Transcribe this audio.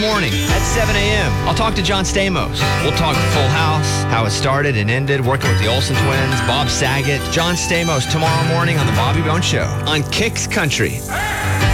Morning at 7 a.m. I'll talk to John Stamos. We'll talk Full House, how it started and ended, working with the Olsen twins, Bob Saget, John Stamos tomorrow morning on The Bobby Bones Show on Kicks Country.